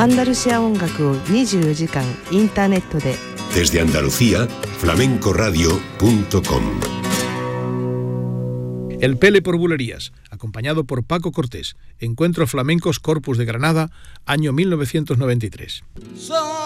アンダルシア音楽を24時間インターネットで。 Desde Andalucía, flamencoradio.com. El Pele por Bulerías, acompañado por Paco Cortés. Encuentro Flamencos Corpus de Granada, año 1993.